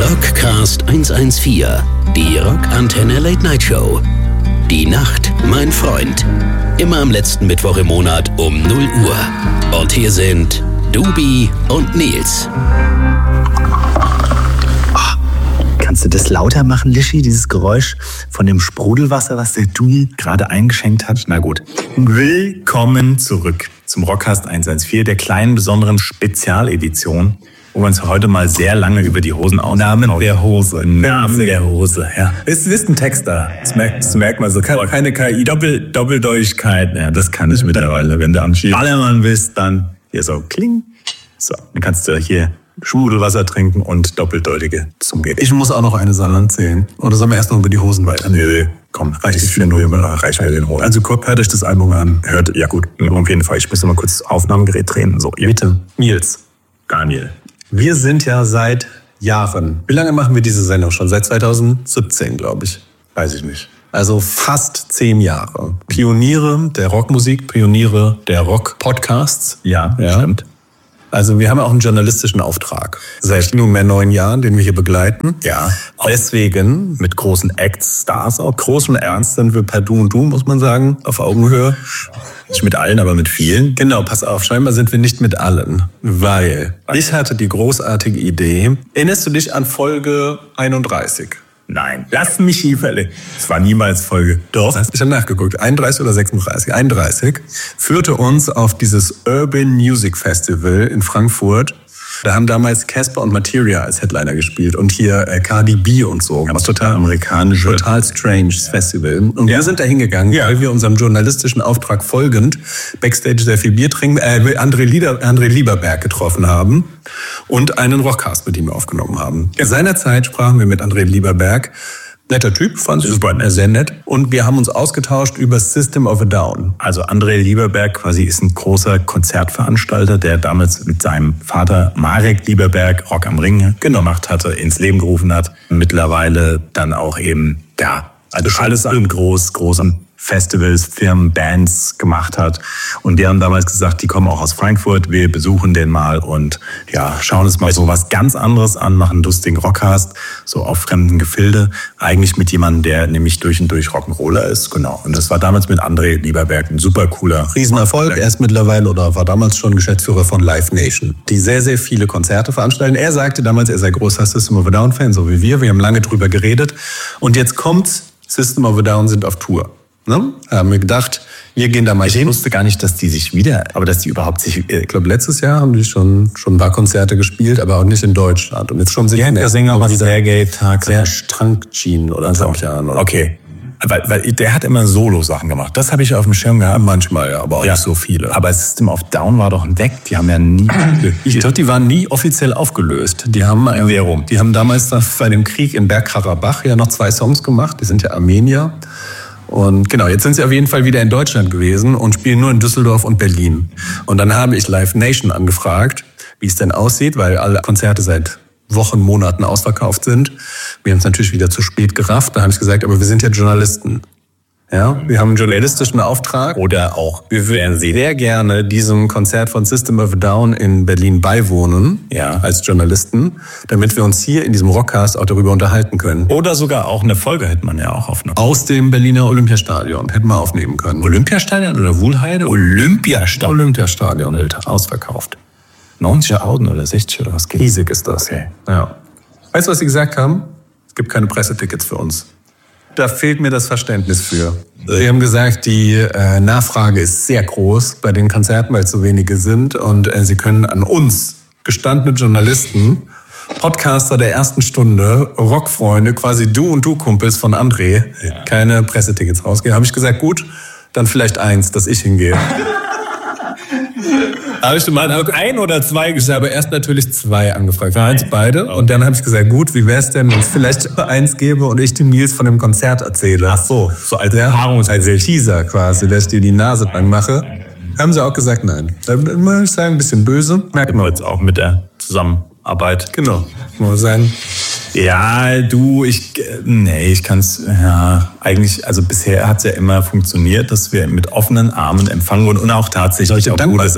Rockcast 114, die Rockantenne Late Night Show. Die Nacht, mein Freund. Immer am letzten Mittwoch im Monat um 0 Uhr. Und hier sind Dubi und Nils. Kannst du das lauter machen, Lischi, dieses Geräusch von dem Sprudelwasser, was der Dubi gerade eingeschenkt hat? Na gut. Willkommen zurück zum Rockcast 114, der kleinen, besonderen Spezialedition, wo wir uns heute mal sehr lange über die Hosen austauschen. Namen der Hose, ja. Es ist ein Text da. Das merkt man so. Keine KI, Doppeldeutigkeit. Ja, das kann ich mittlerweile. Wenn du am Ballermann bist, dann hier so kling. So, dann kannst du hier Sprudelwasser trinken und doppeldeutige Zunge. Ich muss auch noch eine Saarland zählen. Oder sollen wir erst noch über die Hosen weiter? Nee, komm, reicht für nur reicht mir den Hosen. Also hört euch das Album an. Hört, ja gut, auf jeden Fall. Ich muss mal kurz das Aufnahmegerät drehen. So, bitte. Nils. Daniel. Wir sind ja seit Jahren. Wie lange machen wir diese Sendung schon? Seit 2017, glaube ich. Weiß ich nicht. Also fast 10 Jahre. Pioniere der Rockmusik, Pioniere der Rock-Podcasts. Ja, stimmt. Also wir haben auch einen journalistischen Auftrag. Seit nunmehr 9 Jahren, den wir hier begleiten. Ja. Deswegen mit großen Acts, Stars, auch großen Ernst sind wir per Du und Du, muss man sagen, auf Augenhöhe. Nicht mit allen, aber mit vielen. Genau, pass auf, scheinbar sind wir nicht mit allen. Weil ich hatte die großartige Idee. Erinnerst du dich an Folge 31? Nein, lass mich hier verlegen. Es war niemals Folge. Doch. Ich habe nachgeguckt, 31 oder 36. 31 führte uns auf dieses Urban Music Festival in Frankfurt. Da haben damals Casper und Materia als Headliner gespielt und hier Cardi B und so. Ja, was total amerikanisch. Total strange Festival. Und wir sind da hingegangen, weil wir unserem journalistischen Auftrag folgend Backstage sehr viel Bier trinken, André Lieberberg getroffen haben und einen Rockcast mit ihm aufgenommen haben. Ja. Seinerzeit sprachen wir mit André Lieberberg. Netter Typ, fand ich super, sehr nett. Und wir haben uns ausgetauscht über System of a Down. Also André Lieberberg quasi ist ein großer Konzertveranstalter, der damals mit seinem Vater Marek Lieberberg Rock am Ring gemacht hatte, ins Leben gerufen hat. Mittlerweile dann auch eben, also alles an großen Festivals, Firmen, Bands gemacht hat. Und die haben damals gesagt, die kommen auch aus Frankfurt, wir besuchen den mal und schauen uns mal so was ganz anderes an, machen einen lustigen Rockcast, so auf fremden Gefilde. Eigentlich mit jemandem, der nämlich durch und durch Rock'n'Roller ist, genau. Und das war damals mit André Lieberberg ein super cooler Riesenerfolg. Er ist mittlerweile oder war damals schon Geschäftsführer von Live Nation, die sehr, sehr viele Konzerte veranstalten. Er sagte damals, er sei großer System of a Down-Fan, so wie wir. Wir haben lange drüber geredet. Und jetzt kommt's, System of a Down sind auf Tour. Ne? Haben wir gedacht, wir gehen da mal hin. Ich wusste gar nicht, dass die überhaupt sich... Ich glaube, letztes Jahr haben die schon ein paar Konzerte gespielt, aber auch nicht in Deutschland. Und jetzt schon der Sänger war dieser Sergei-Tag, der Strankchin oder so. Okay. Weil der hat immer Solo-Sachen gemacht. Das habe ich auf dem Schirm gehabt. Manchmal, ja, aber auch nicht so viele. Aber System of Down war doch weg. Die haben ja nie... Ich glaube, die waren nie offiziell aufgelöst. Die haben damals bei dem Krieg in Bergkarabach ja noch 2 Songs gemacht. Die sind ja Armenier. Und genau, jetzt sind sie auf jeden Fall wieder in Deutschland gewesen und spielen nur in Düsseldorf und Berlin. Und dann habe ich Live Nation angefragt, wie es denn aussieht, weil alle Konzerte seit Wochen, Monaten ausverkauft sind. Wir haben es natürlich wieder zu spät gerafft. Da habe ich gesagt, aber wir sind ja Journalisten. Ja, wir haben einen journalistischen Auftrag. Oder auch, wir würden sehr gerne diesem Konzert von System of a Down in Berlin beiwohnen, als Journalisten, damit wir uns hier in diesem Rockcast auch darüber unterhalten können. Oder sogar auch eine Folge hätte man ja auch aufnehmen. Aus dem Berliner Olympiastadion hätten wir aufnehmen können. Olympiastadion oder Wuhlheide? Olympiastadion, Alter, ausverkauft. 90.000 oder 60 oder was geht? Riesig ist das. Okay. Ja. Weißt du, was sie gesagt haben? Es gibt keine Pressetickets für uns. Da fehlt mir das Verständnis für. Sie haben gesagt, die Nachfrage ist sehr groß bei den Konzerten, weil es so wenige sind. Und sie können an uns, gestandene Journalisten, Podcaster der ersten Stunde, Rockfreunde, quasi Du und Du-Kumpels von André, keine Pressetickets rausgeben. Habe ich gesagt, gut, dann vielleicht eins, dass ich hingehe. Habe ich mal 1 oder 2 gesagt, aber erst natürlich 2 angefragt. Wir haben jetzt beide. Und dann habe ich gesagt, gut, wie wäre es denn, wenn es vielleicht 1 gäbe und ich dem Nils von dem Konzert erzähle? Ach so als als Teaser quasi, dass ich dir die Nase lang mache. Haben sie auch gesagt, nein. Dann muss ich sagen, ein bisschen böse. Merkt man jetzt auch mit der Zusammenarbeit Arbeit. Genau, muss sein. Ja, ich kann's, eigentlich, also bisher hat's ja immer funktioniert, dass wir mit offenen Armen empfangen wurden und auch tatsächlich auch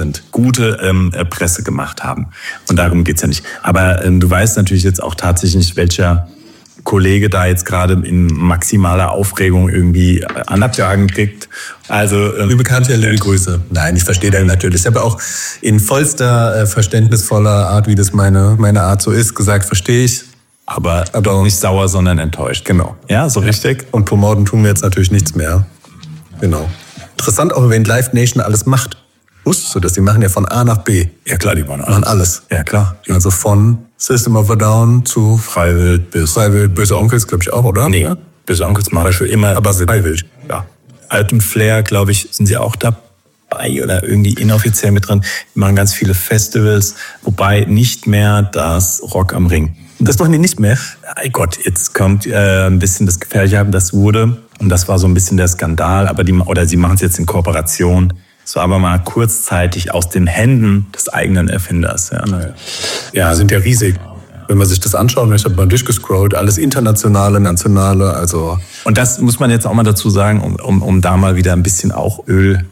gute Presse gemacht haben. Und darum geht's ja nicht. Aber du weißt natürlich jetzt auch tatsächlich nicht, welcher Kollege da jetzt gerade in maximaler Aufregung irgendwie Anabjagen kriegt. Also liebe Katja, liebe Grüße. Nein, ich verstehe das natürlich. Ich habe auch in vollster verständnisvoller Art, wie das meine Art so ist, gesagt, verstehe ich. Aber nicht sauer, sondern enttäuscht. Genau. Ja, so richtig. Und promoten tun wir jetzt natürlich nichts mehr. Genau. Interessant auch, wenn Live Nation alles macht. Wusstest du das? Die machen ja von A nach B. Ja klar, die machen alles. Ja klar. Also von System of a Down zu Freiwild bis Böse Onkels, glaube ich auch, oder? Nee, Böse Onkels mache ich schon immer. Aber Freiwild. Ja. Alten Flair, glaube ich, sind sie auch dabei oder irgendwie inoffiziell mit drin. Die machen ganz viele Festivals, wobei nicht mehr das Rock am Ring. Das machen die nicht mehr? Gott, jetzt kommt ein bisschen das Gefährliche, das wurde. Und das war so ein bisschen der Skandal. Aber sie machen es jetzt in Kooperation. Es war aber mal kurzzeitig aus den Händen des eigenen Erfinders. Ja, sind ja riesig. Wenn man sich das anschaut, ich habe mal durchgescrollt, alles internationale, nationale, also. Und das muss man jetzt auch mal dazu sagen, um da mal wieder ein bisschen auch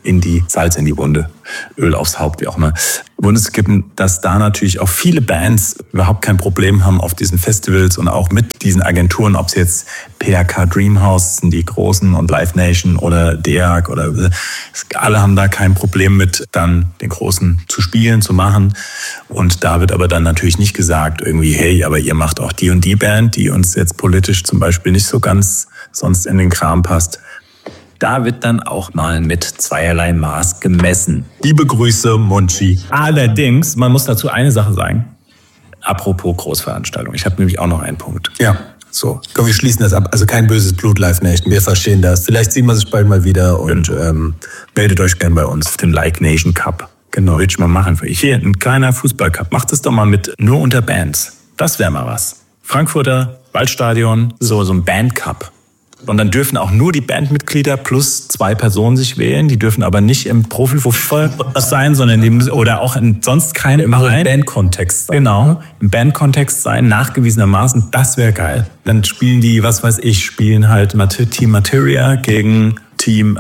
Salz in die Wunde, Öl aufs Haupt, wie auch immer, Bundeskippen, dass da natürlich auch viele Bands überhaupt kein Problem haben auf diesen Festivals und auch mit diesen Agenturen, ob es jetzt PRK Dreamhouse sind, die großen und Live Nation oder DEAG oder alle haben da kein Problem mit, dann den Großen zu spielen, zu machen. Und da wird aber dann natürlich nicht gesagt irgendwie, hey, aber ihr macht auch die und die Band, die uns jetzt politisch zum Beispiel nicht so ganz sonst in den Kram passt. Da wird dann auch mal mit zweierlei Maß gemessen. Liebe Grüße, Monchi. Allerdings, man muss dazu eine Sache sagen. Apropos Großveranstaltung. Ich habe nämlich auch noch einen Punkt. Ja, so. Komm, wir schließen das ab. Also kein böses Blut, Live Nation. Wir verstehen das. Vielleicht sehen wir sich bald mal wieder und meldet euch gern bei uns. Auf dem Like Nation Cup. Genau, will ich mal machen für euch. Hier, ein kleiner Fußballcup. Macht es doch mal mit nur unter Bands. Das wäre mal was. Frankfurter Waldstadion, so ein Bandcup. Und dann dürfen auch nur die Bandmitglieder plus 2 Personen sich wählen. Die dürfen aber nicht im Profifußball sein, sondern oder auch in sonst keinem im Bandkontext sein. Genau, im Bandkontext sein, nachgewiesenermaßen. Das wäre geil. Dann spielen die, spielen halt Team Materia gegen Team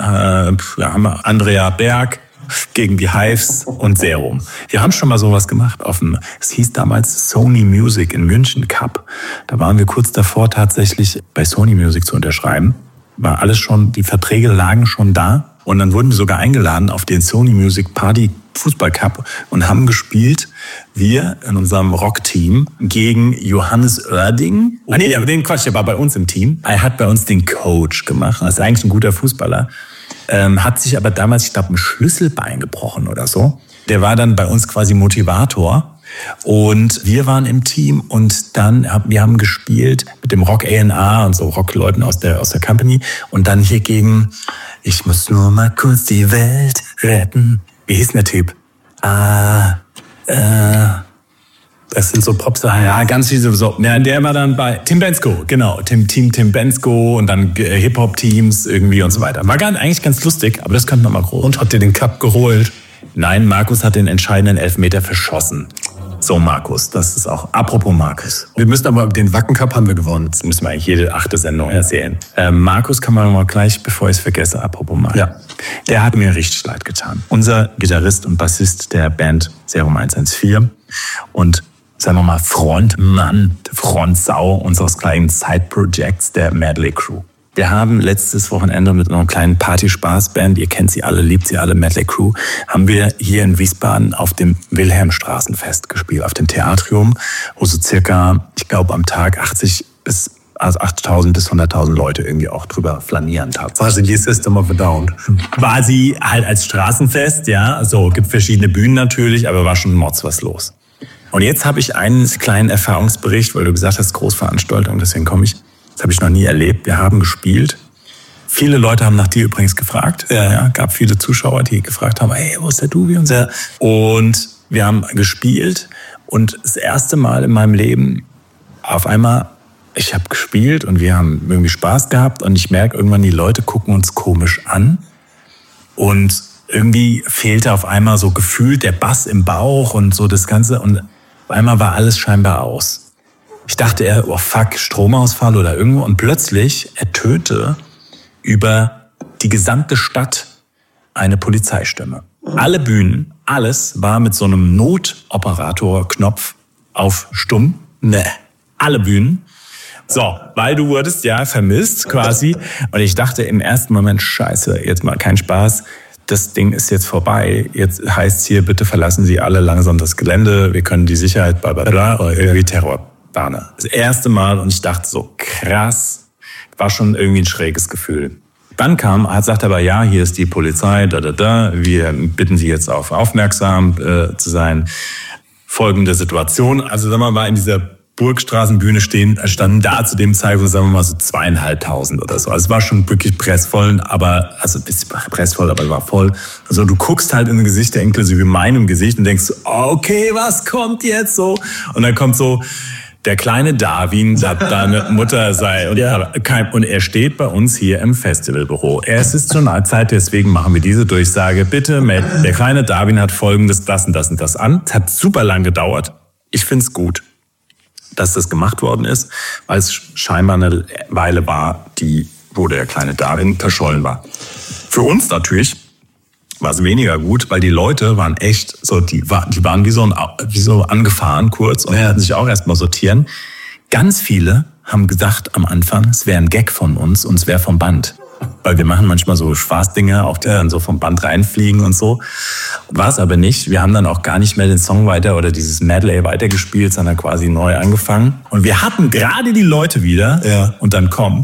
Andrea Berg gegen die Hives und Serum. Wir haben schon mal sowas gemacht es hieß damals Sony Music in München Cup. Da waren wir kurz davor tatsächlich bei Sony Music zu unterschreiben. War alles schon, die Verträge lagen schon da und dann wurden wir sogar eingeladen auf den Sony Music Party Fußball Cup und haben gespielt, wir in unserem Rockteam gegen Johannes Oerding. Der war bei uns im Team. Er hat bei uns den Coach gemacht. Das ist eigentlich ein guter Fußballer. Hat sich aber damals, ich glaube, ein Schlüsselbein gebrochen oder so. Der war dann bei uns quasi Motivator. Und wir waren im Team und wir haben gespielt mit dem Rock A&R und so Rockleuten aus der Company. Und dann hier gegen, ich muss nur mal kurz die Welt retten. Wie hieß denn der Typ? Das sind so Popstars. Ja, ganz viele so. Ja, der war dann bei Tim Bensko, genau. Tim Bensko und dann Hip-Hop-Teams irgendwie und so weiter. War eigentlich ganz lustig, aber das könnte man mal groß. Und habt ihr den Cup geholt? Nein, Markus hat den entscheidenden Elfmeter verschossen. So, Markus, das ist auch, apropos Markus. Wir müssen aber, den Wacken Cup haben wir gewonnen. Das müssen wir eigentlich jede 8. Sendung erzählen. Markus kann man mal gleich, bevor ich es vergesse, apropos Markus. Ja. Der hat mir richtig leid getan. Unser Gitarrist und Bassist der Band Serum 114 und sagen wir mal Frontmann, Frontsau unseres kleinen Side-Projects der Medley Crew. Wir haben letztes Wochenende mit einer kleinen Party-Spaß-Band, ihr kennt sie alle, liebt sie alle, Medley Crew, haben wir hier in Wiesbaden auf dem Wilhelmstraßenfest gespielt, auf dem Theatrium, wo so circa, ich glaube am Tag 8.000 bis 100.000 Leute irgendwie auch drüber flanieren. Quasi die System of a Down. War sie halt als Straßenfest, ja, also gibt verschiedene Bühnen natürlich, aber war schon mords was los. Und jetzt habe ich einen kleinen Erfahrungsbericht, weil du gesagt hast, Großveranstaltung, deswegen komme ich. Das habe ich noch nie erlebt. Wir haben gespielt. Viele Leute haben nach dir übrigens gefragt. Ja, gab viele Zuschauer, die gefragt haben, hey, wo ist der Duvi und so. Und wir haben gespielt und das erste Mal in meinem Leben auf einmal, ich habe gespielt und wir haben irgendwie Spaß gehabt und ich merke irgendwann, die Leute gucken uns komisch an und irgendwie fehlte auf einmal so gefühlt der Bass im Bauch und so das Ganze und Auf einmal war alles scheinbar aus. Ich dachte oh fuck, Stromausfall oder irgendwo. Und plötzlich ertönte über die gesamte Stadt eine Polizeistimme. Alle Bühnen, alles war mit so einem Notoperator-Knopf auf stumm. Alle Bühnen. So, weil du wurdest ja vermisst quasi. Und ich dachte im ersten Moment, scheiße, jetzt mal kein Spaß. Das Ding ist jetzt vorbei. Jetzt heißt es hier, bitte verlassen Sie alle langsam das Gelände. Wir können die Sicherheit, oder irgendwie Terrorbahne. Das erste Mal und ich dachte so, krass, war schon irgendwie ein schräges Gefühl. Dann sagt aber, ja, hier ist die Polizei, wir bitten Sie jetzt auf aufmerksam zu sein. Folgende Situation, also sagen wir mal, in dieser Burgstraßenbühne standen da zu dem Zeitpunkt, sagen wir mal so 2.500 oder so. Also es war schon wirklich pressvoll, aber war voll. Also du guckst halt in die Gesichter, inklusive meinem Gesicht und denkst, okay, was kommt jetzt so? Und dann kommt so, der kleine Darwin sagt, deine Mutter sei. Und er steht bei uns hier im Festivalbüro. Es ist schon eine Zeit, deswegen machen wir diese Durchsage. Bitte, der kleine Darwin hat Folgendes, das und das und das an. Es hat super lang gedauert. Ich find's gut, dass das gemacht worden ist, weil es scheinbar eine Weile war, wo der kleine Darwin verschollen war. Für uns natürlich war es weniger gut, weil die Leute waren echt so, die waren wie so angefahren kurz und hatten sich auch erstmal sortieren. Ganz viele haben gedacht am Anfang, es wäre ein Gag von uns und es wäre vom Band. Weil wir machen manchmal so Spaßdinge, auch dann so vom Band reinfliegen und so. War es aber nicht. Wir haben dann auch gar nicht mehr den Song weiter oder dieses Medley weitergespielt, sondern quasi neu angefangen. Und wir hatten gerade die Leute wieder und dann kommt